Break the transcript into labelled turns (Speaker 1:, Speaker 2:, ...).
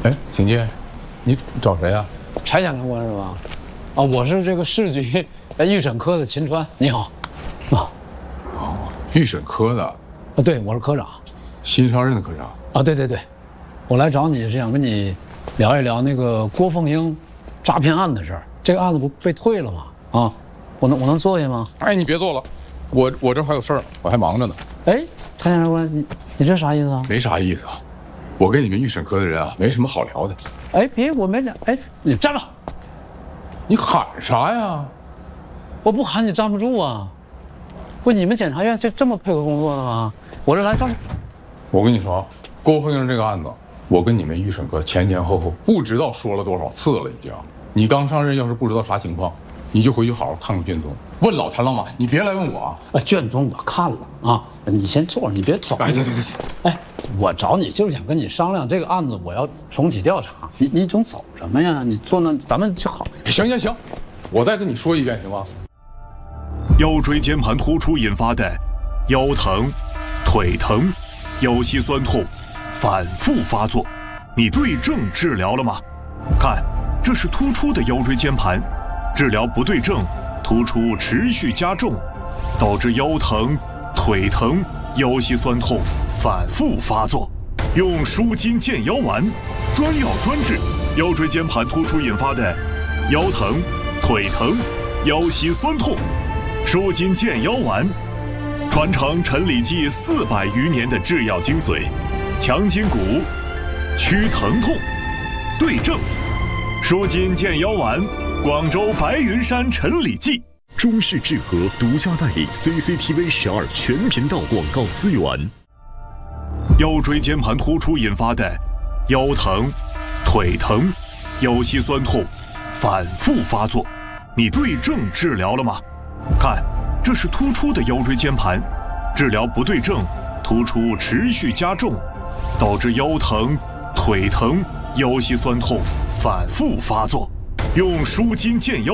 Speaker 1: 哎，警戒，你找谁啊？
Speaker 2: 柴检察官是吧？啊，我是这个市局预审科的秦川，你好。啊，
Speaker 1: 哦，预审科的。
Speaker 2: 啊，对，我是科长。
Speaker 1: 新上任的科长。
Speaker 2: 啊，对对对，我来找你是想跟你聊一聊那个郭凤英诈骗案的事儿。这个案子不被退了吗？啊，我能做下吗？
Speaker 1: 哎，你别做了，我这还有事儿，我还忙着呢。
Speaker 2: 哎，柴检察官，你这啥意思啊？
Speaker 1: 没啥意思啊，我跟你们预审科的人啊，没什么好聊的。
Speaker 2: 哎，别，我没讲。哎，你站住！
Speaker 1: 你喊啥呀？
Speaker 2: 我不喊你站不住啊！不，你们检察院这么配合工作的吗？我这来站。
Speaker 1: 我跟你说，郭凤英这个案子，我跟你们预审科前后不知道说了多少次了，已经。你刚上任，要是不知道啥情况，你就回去好好看看卷宗，问老谭老马，你别来问我啊。
Speaker 2: 卷宗我看了啊，你先坐着，你别走。
Speaker 1: 哎，对。
Speaker 2: 哎，我找你就是想跟你商量这个案子，我要重启调查。你总走什么呀？你坐那，咱们就好。
Speaker 1: 行，我再跟你说一遍，行吗？
Speaker 3: 腰椎间盘突出引发的腰疼、腿疼、腰膝酸痛反复发作，你对症治疗了吗？看，这是突出的腰椎间盘，治疗不对症，突出持续加重，导致腰疼、腿疼、腰膝酸痛反复发作。用舒筋健腰丸，专药专治腰椎间盘突出引发的腰疼、腿疼、腰膝酸痛。舒筋健腰丸，传承陈李济400余年的制药精髓，强筋骨，祛疼痛，对症。舒筋健腰丸，广州白云山陈李济。
Speaker 4: 中视智和独家代理 CCTV 12全频道广告资源。
Speaker 3: 腰椎间盘突出引发的腰疼、腿疼、腰膝酸痛反复发作，你对症治疗了吗？看，这是突出的腰椎间盘，治疗不对症，突出持续加重，导致腰疼、腿疼、腰膝酸痛反复发作。用舒筋健腰